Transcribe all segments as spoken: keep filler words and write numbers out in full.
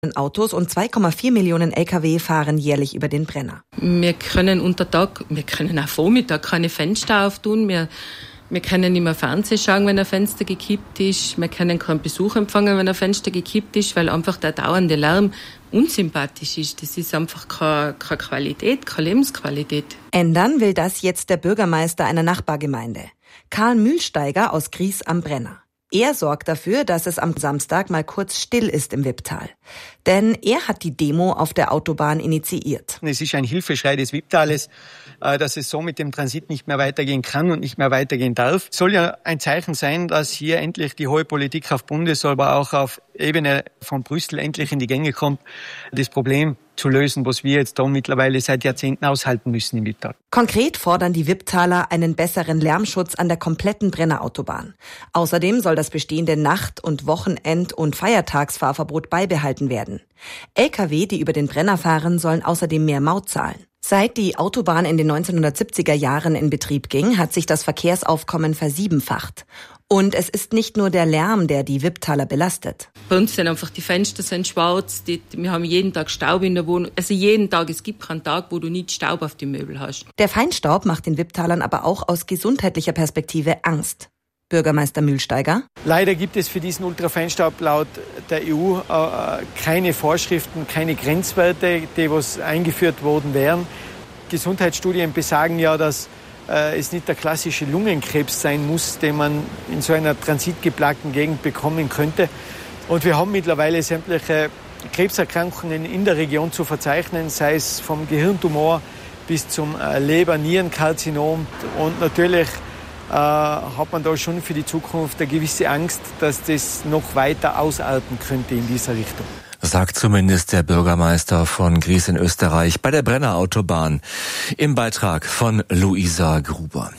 Autos und zwei Komma vier Millionen L K W fahren jährlich über den Brenner. Wir können unter Tag, wir können auch Vormittag keine Fenster auftun. Wir, wir können nicht mehr Fernsehen schauen, wenn ein Fenster gekippt ist. Wir können keinen Besuch empfangen, wenn ein Fenster gekippt ist, weil einfach der dauernde Lärm unsympathisch ist. Das ist einfach keine, keine Qualität, keine Lebensqualität. Ändern will das jetzt der Bürgermeister einer Nachbargemeinde, Karl Mühlsteiger aus Gries am Brenner. Er sorgt dafür, dass es am Samstag mal kurz still ist im Wipptal. Denn er hat die Demo auf der Autobahn initiiert. Es ist ein Hilfeschrei des Wipptales, dass es so mit dem Transit nicht mehr weitergehen kann und nicht mehr weitergehen darf. Soll ja ein Zeichen sein, dass hier endlich die hohe Politik auf Bundes-, aber auch auf Ebene von Brüssel endlich in die Gänge kommt, das Problem zu lösen, was wir jetzt da mittlerweile seit Jahrzehnten aushalten müssen im Wipptal. Konkret fordern die Wipptaler einen besseren Lärmschutz an der kompletten Brennerautobahn. Außerdem soll das bestehende Nacht- und Wochenend- und Feiertagsfahrverbot beibehalten werden. L K W, die über den Brenner fahren, sollen außerdem mehr Maut zahlen. Seit die Autobahn in den neunzehnhundertsiebziger Jahren in Betrieb ging, hat sich das Verkehrsaufkommen versiebenfacht. Und es ist nicht nur der Lärm, der die Wipptaler belastet. Bei uns sind einfach die Fenster sind schwarz, die, wir haben jeden Tag Staub in der Wohnung. Also jeden Tag, es gibt keinen Tag, wo du nicht Staub auf die Möbel hast. Der Feinstaub macht den Wipptalern aber auch aus gesundheitlicher Perspektive Angst. Bürgermeister Mühlsteiger. Leider gibt es für diesen Ultrafeinstaub laut der E U äh, keine Vorschriften, keine Grenzwerte, die was eingeführt worden wären. Gesundheitsstudien besagen ja, dass äh, es nicht der klassische Lungenkrebs sein muss, den man in so einer transitgeplagten Gegend bekommen könnte. Und wir haben mittlerweile sämtliche Krebserkrankungen in der Region zu verzeichnen, sei es vom Gehirntumor bis zum äh, Leber-Nierenkarzinom. Und natürlich äh, hat man da schon für die Zukunft eine gewisse Angst, dass das noch weiter ausarten könnte in dieser Richtung. Sagt zumindest der Bürgermeister von Gries in Österreich bei der Brennerautobahn im Beitrag von Luisa Gruber.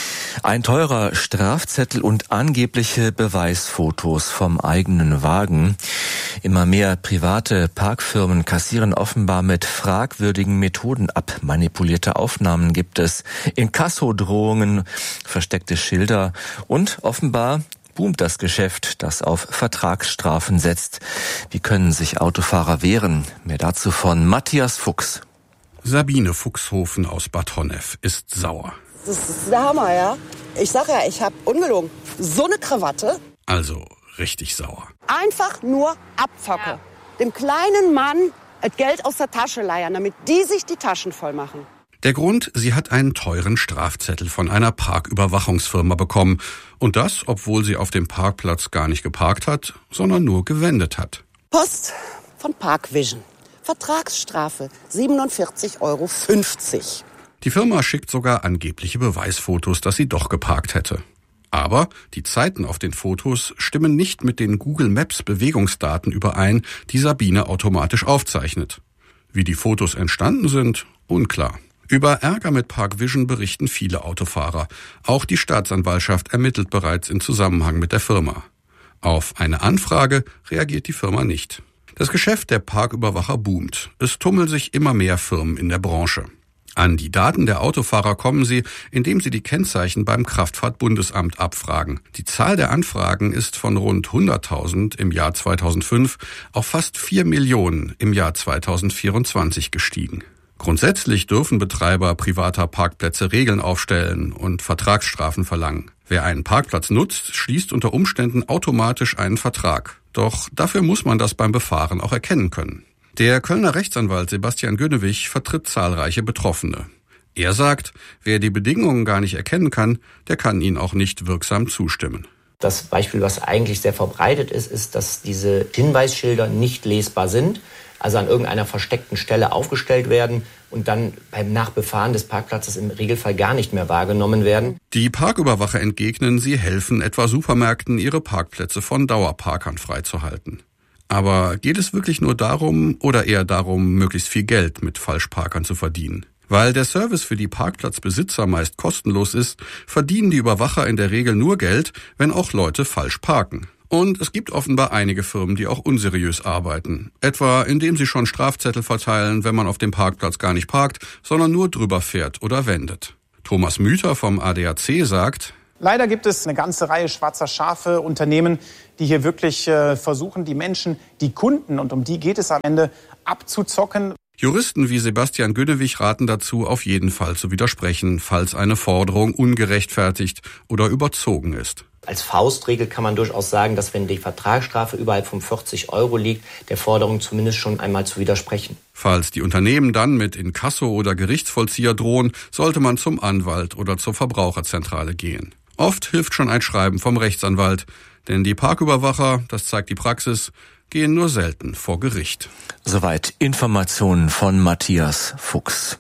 Ein teurer Strafzettel und angebliche Beweisfotos vom eigenen Wagen. Immer mehr private Parkfirmen kassieren offenbar mit fragwürdigen Methoden ab. Manipulierte Aufnahmen gibt es, Inkassodrohungen, versteckte Schilder und offenbar boomt das Geschäft, das auf Vertragsstrafen setzt. Wie können sich Autofahrer wehren? Mehr dazu von Matthias Fuchs. Sabine Fuchshofen aus Bad Honnef ist sauer. Das ist der Hammer, ja. Ich sag ja, ich hab ungelogen so eine Krawatte. Also richtig sauer. Einfach nur abzocke. Ja. Dem kleinen Mann das Geld aus der Tasche leiern, damit die sich die Taschen voll machen. Der Grund, sie hat einen teuren Strafzettel von einer Parküberwachungsfirma bekommen. Und das, obwohl sie auf dem Parkplatz gar nicht geparkt hat, sondern nur gewendet hat. Post von Parkvision. Vertragsstrafe siebenundvierzig Euro fünfzig. Die Firma schickt sogar angebliche Beweisfotos, dass sie doch geparkt hätte. Aber die Zeiten auf den Fotos stimmen nicht mit den Google Maps Bewegungsdaten überein, die Sabine automatisch aufzeichnet. Wie die Fotos entstanden sind, unklar. Über Ärger mit Parkvision berichten viele Autofahrer. Auch die Staatsanwaltschaft ermittelt bereits in Zusammenhang mit der Firma. Auf eine Anfrage reagiert die Firma nicht. Das Geschäft der Parküberwacher boomt. Es tummeln sich immer mehr Firmen in der Branche. An die Daten der Autofahrer kommen sie, indem sie die Kennzeichen beim Kraftfahrtbundesamt abfragen. Die Zahl der Anfragen ist von rund hunderttausend im Jahr zweitausendfünf auf fast vier Millionen im Jahr zweitausendvierundzwanzig gestiegen. Grundsätzlich dürfen Betreiber privater Parkplätze Regeln aufstellen und Vertragsstrafen verlangen. Wer einen Parkplatz nutzt, schließt unter Umständen automatisch einen Vertrag. Doch dafür muss man das beim Befahren auch erkennen können. Der Kölner Rechtsanwalt Sebastian Gönnewig vertritt zahlreiche Betroffene. Er sagt, wer die Bedingungen gar nicht erkennen kann, der kann ihnen auch nicht wirksam zustimmen. Das Beispiel, was eigentlich sehr verbreitet ist, ist, dass diese Hinweisschilder nicht lesbar sind, also an irgendeiner versteckten Stelle aufgestellt werden und dann beim Nachbefahren des Parkplatzes im Regelfall gar nicht mehr wahrgenommen werden. Die Parküberwacher entgegnen, sie helfen etwa Supermärkten, ihre Parkplätze von Dauerparkern freizuhalten. Aber geht es wirklich nur darum oder eher darum, möglichst viel Geld mit Falschparkern zu verdienen? Weil der Service für die Parkplatzbesitzer meist kostenlos ist, verdienen die Überwacher in der Regel nur Geld, wenn auch Leute falsch parken. Und es gibt offenbar einige Firmen, die auch unseriös arbeiten. Etwa indem sie schon Strafzettel verteilen, wenn man auf dem Parkplatz gar nicht parkt, sondern nur drüber fährt oder wendet. Thomas Müther vom A D A C sagt: Leider gibt es eine ganze Reihe schwarzer Schafe, Unternehmen, die hier wirklich äh, versuchen, die Menschen, die Kunden, und um die geht es am Ende, abzuzocken. Juristen wie Sebastian Güdewig raten dazu, auf jeden Fall zu widersprechen, falls eine Forderung ungerechtfertigt oder überzogen ist. Als Faustregel kann man durchaus sagen, dass wenn die Vertragsstrafe überhalb von vierzig Euro liegt, der Forderung zumindest schon einmal zu widersprechen. Falls die Unternehmen dann mit Inkasso oder Gerichtsvollzieher drohen, sollte man zum Anwalt oder zur Verbraucherzentrale gehen. Oft hilft schon ein Schreiben vom Rechtsanwalt, denn die Parküberwacher, das zeigt die Praxis, gehen nur selten vor Gericht. Soweit Informationen von Matthias Fuchs.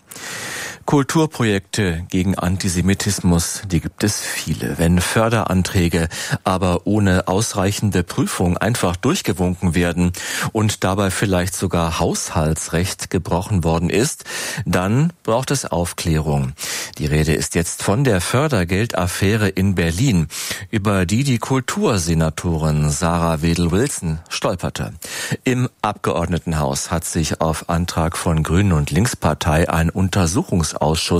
Kulturprojekte gegen Antisemitismus, die gibt es viele. Wenn Förderanträge aber ohne ausreichende Prüfung einfach durchgewunken werden und dabei vielleicht sogar Haushaltsrecht gebrochen worden ist, dann braucht es Aufklärung. Die Rede ist jetzt von der Fördergeldaffäre in Berlin, über die die Kultursenatorin Sarah Wedel-Wilson stolperte. Im Abgeordnetenhaus hat sich auf Antrag von Grünen und Linkspartei ein Untersuchungsausschuss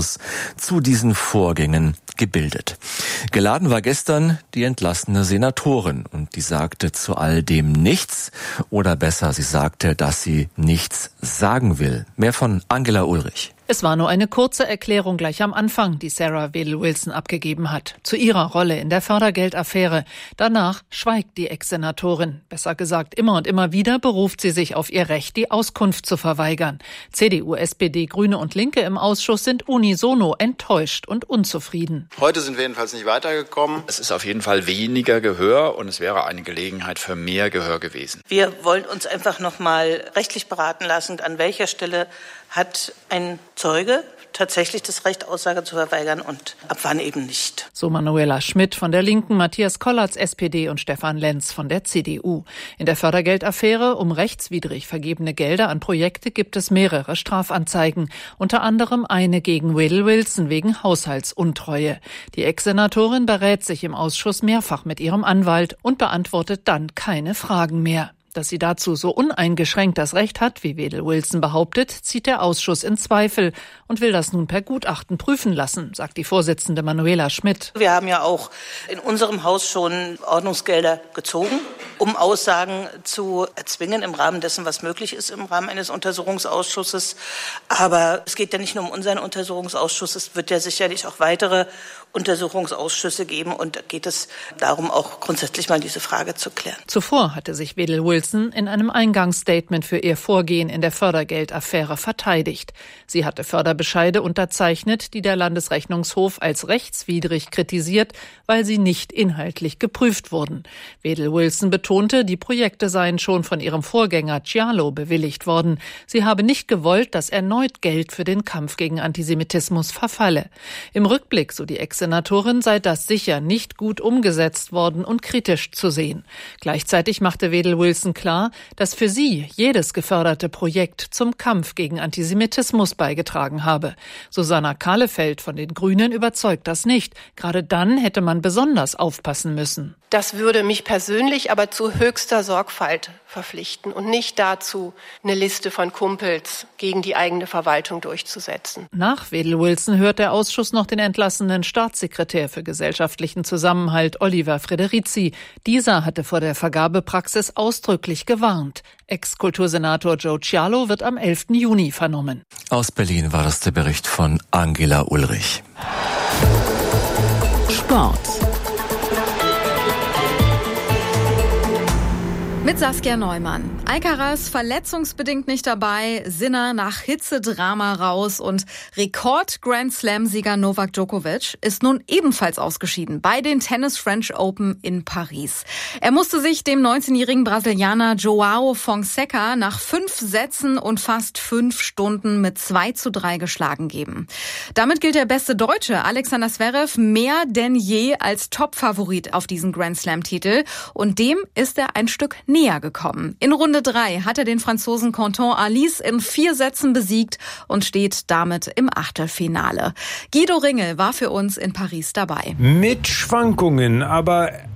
zu diesen Vorgängen gebildet. Geladen war gestern die entlassene Senatorin und die sagte zu all dem nichts, oder besser, sie sagte, dass sie nichts sagen will. Mehr von Angela Ulrich. Es war nur eine kurze Erklärung gleich am Anfang, die Sarah Wedel-Wilson abgegeben hat, zu ihrer Rolle in der Fördergeldaffäre. Danach schweigt die Ex-Senatorin. Besser gesagt, immer und immer wieder beruft sie sich auf ihr Recht, die Auskunft zu verweigern. C D U, S P D, Grüne und Linke im Ausschuss sind unisono enttäuscht und unzufrieden. Heute sind wir jedenfalls nicht weitergekommen. Es ist auf jeden Fall weniger Gehör und es wäre eine Gelegenheit für mehr Gehör gewesen. Wir wollen uns einfach noch mal rechtlich beraten lassen, an welcher Stelle hat ein Zeuge tatsächlich das Recht, Aussage zu verweigern und ab wann eben nicht. So Manuela Schmidt von der Linken, Matthias Kollatz, S P D und Stefan Lenz von der C D U. In der Fördergeldaffäre um rechtswidrig vergebene Gelder an Projekte gibt es mehrere Strafanzeigen, unter anderem eine gegen Wedel-Wilson wegen Haushaltsuntreue. Die Ex-Senatorin berät sich im Ausschuss mehrfach mit ihrem Anwalt und beantwortet dann keine Fragen mehr. Dass sie dazu so uneingeschränkt das Recht hat, wie Wedel-Wilson behauptet, zieht der Ausschuss in Zweifel und will das nun per Gutachten prüfen lassen, sagt die Vorsitzende Manuela Schmidt. Wir haben ja auch in unserem Haus schon Ordnungsgelder gezogen, um Aussagen zu erzwingen im Rahmen dessen, was möglich ist im Rahmen eines Untersuchungsausschusses. Aber es geht ja nicht nur um unseren Untersuchungsausschuss, es wird ja sicherlich auch weitere Untersuchungsausschüsse geben und da geht es darum, auch grundsätzlich mal diese Frage zu klären. Zuvor hatte sich Wedel-Wilson in einem Eingangsstatement für ihr Vorgehen in der Fördergeldaffäre verteidigt. Sie hatte Förderbescheide unterzeichnet, die der Landesrechnungshof als rechtswidrig kritisiert, weil sie nicht inhaltlich geprüft wurden. Wedel-Wilson betonte, die Projekte seien schon von ihrem Vorgänger Cialo bewilligt worden. Sie habe nicht gewollt, dass erneut Geld für den Kampf gegen Antisemitismus verfalle. Im Rückblick, so die Ex-Senatorin, sei das sicher nicht gut umgesetzt worden und kritisch zu sehen. Gleichzeitig machte Wedel-Wilson klar, dass für sie jedes geförderte Projekt zum Kampf gegen Antisemitismus beigetragen habe. Susanna Kahlefeld von den Grünen überzeugt das nicht. Gerade dann hätte man besonders aufpassen müssen. Das würde mich persönlich aber zu höchster Sorgfalt verpflichten und nicht dazu, eine Liste von Kumpels gegen die eigene Verwaltung durchzusetzen. Nach Wedel-Wilson hört der Ausschuss noch den entlassenen Staatssekretär für gesellschaftlichen Zusammenhalt Oliver Frederici. Dieser hatte vor der Vergabepraxis ausdrücklich gewarnt. Ex-Kultursenator Joe Cialo wird am elften Juni vernommen. Aus Berlin war das der Bericht von Angela Ulrich. Sport. Mit Saskia Neumann. Alcaraz verletzungsbedingt nicht dabei, Sinner nach Hitzedrama raus und Rekord-Grand-Slam-Sieger Novak Djokovic ist nun ebenfalls ausgeschieden bei den Tennis French Open in Paris. Er musste sich dem neunzehnjährigen Brasilianer João Fonseca nach fünf Sätzen und fast fünf Stunden mit zwei zu drei geschlagen geben. Damit gilt der beste Deutsche Alexander Zverev mehr denn je als Top-Favorit auf diesen Grand-Slam-Titel und dem ist er ein Stück näher gekommen. In Runde drei hat er den Franzosen Quentin Alice in vier Sätzen besiegt und steht damit im Achtelfinale. Guido Ringel war für uns in Paris dabei. Mit Schwankungen, aber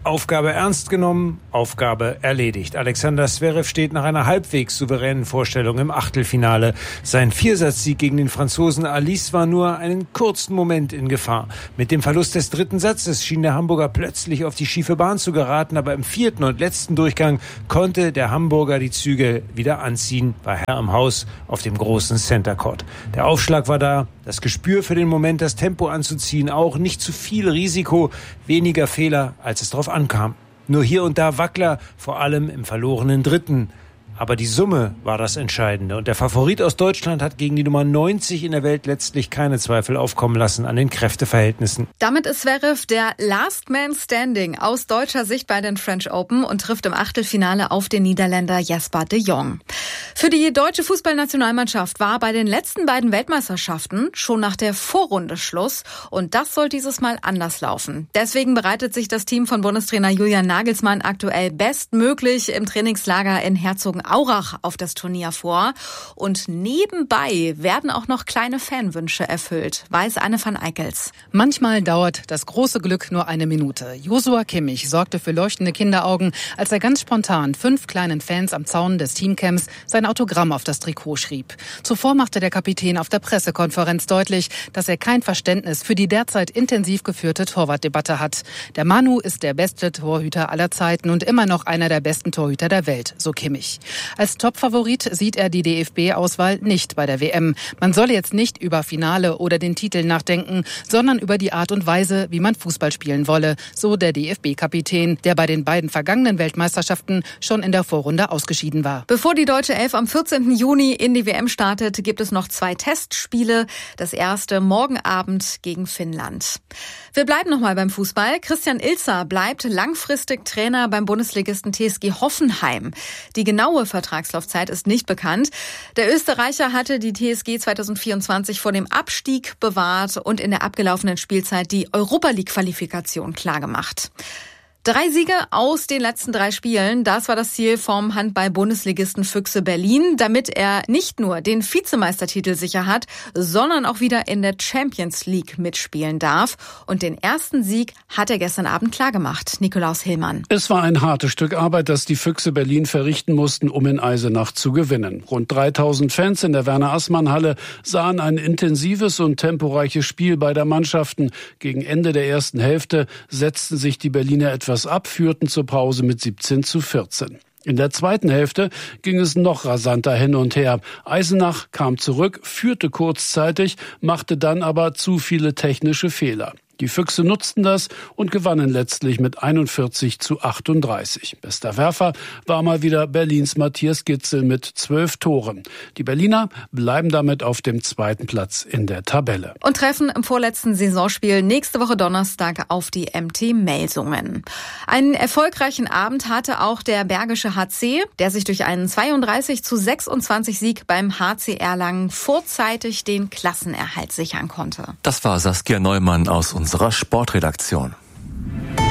Aufgabe ernst genommen, Aufgabe erledigt. Alexander Zverev steht nach einer halbwegs souveränen Vorstellung im Achtelfinale. Sein Viersatzsieg gegen den Franzosen Alice war nur einen kurzen Moment in Gefahr. Mit dem Verlust des dritten Satzes schien der Hamburger plötzlich auf die schiefe Bahn zu geraten, aber im vierten und letzten Durchgang konnte der Hamburger die Zügel wieder anziehen, war Herr im Haus auf dem großen Center Court. Der Aufschlag war da, das Gespür für den Moment, das Tempo anzuziehen, auch nicht zu viel Risiko, weniger Fehler, als es drauf ankam. Nur hier und da Wackler, vor allem im verlorenen Dritten. Aber die Summe war das Entscheidende. Und der Favorit aus Deutschland hat gegen die Nummer neunzig in der Welt letztlich keine Zweifel aufkommen lassen an den Kräfteverhältnissen. Damit ist Zverev der Last Man Standing aus deutscher Sicht bei den French Open und trifft im Achtelfinale auf den Niederländer Jesper de Jong. Für die deutsche Fußballnationalmannschaft war bei den letzten beiden Weltmeisterschaften schon nach der Vorrunde Schluss. Und das soll dieses Mal anders laufen. Deswegen bereitet sich das Team von Bundestrainer Julian Nagelsmann aktuell bestmöglich im Trainingslager in Herzogenaurach auf das Turnier vor. Und nebenbei werden auch noch kleine Fanwünsche erfüllt, weiß Anne van Eickels. Manchmal dauert das große Glück nur eine Minute. Joshua Kimmich sorgte für leuchtende Kinderaugen, als er ganz spontan fünf kleinen Fans am Zaun des Teamcamps sein Autogramm auf das Trikot schrieb. Zuvor machte der Kapitän auf der Pressekonferenz deutlich, dass er kein Verständnis für die derzeit intensiv geführte Torwartdebatte hat. Der Manu ist der beste Torhüter aller Zeiten und immer noch einer der besten Torhüter der Welt, so Kimmich. Als Topfavorit sieht er die D F B-Auswahl nicht bei der W M. Man solle jetzt nicht über Finale oder den Titel nachdenken, sondern über die Art und Weise, wie man Fußball spielen wolle, so der D F B-Kapitän, der bei den beiden vergangenen Weltmeisterschaften schon in der Vorrunde ausgeschieden war. Bevor die deutsche Elf am vierzehnten Juni in die W M startet, gibt es noch zwei Testspiele. Das erste morgen Abend gegen Finnland. Wir bleiben nochmal beim Fußball. Christian Ilzer bleibt langfristig Trainer beim Bundesligisten T S G Hoffenheim. Die genaue Vertragslaufzeit ist nicht bekannt. Der Österreicher hatte die T S G zweitausendvierundzwanzig vor dem Abstieg bewahrt und in der abgelaufenen Spielzeit die Europa-League-Qualifikation klargemacht. Drei Siege aus den letzten drei Spielen, das war das Ziel vom Handball-Bundesligisten Füchse Berlin, damit er nicht nur den Vizemeistertitel sicher hat, sondern auch wieder in der Champions League mitspielen darf. Und den ersten Sieg hat er gestern Abend klargemacht. Nikolaus Hillmann. Es war ein hartes Stück Arbeit, das die Füchse Berlin verrichten mussten, um in Eisenach zu gewinnen. Rund dreitausend Fans in der Werner-Assmann-Halle sahen ein intensives und temporeiches Spiel beider Mannschaften. Gegen Ende der ersten Hälfte setzten sich die Berliner etwas ab, führten zur Pause mit siebzehn zu vierzehn. In der zweiten Hälfte ging es noch rasanter hin und her. Eisenach kam zurück, führte kurzzeitig, machte dann aber zu viele technische Fehler. Die Füchse nutzten das und gewannen letztlich mit einundvierzig zu achtunddreißig. Bester Werfer war mal wieder Berlins Matthias Gitzel mit zwölf Toren. Die Berliner bleiben damit auf dem zweiten Platz in der Tabelle. Und treffen im vorletzten Saisonspiel nächste Woche Donnerstag auf die M T Melsungen. Einen erfolgreichen Abend hatte auch der Bergische H C, der sich durch einen zweiunddreißig zu sechsundzwanzig Sieg beim H C Erlangen vorzeitig den Klassenerhalt sichern konnte. Das war Saskia Neumann aus unserer Sportredaktion.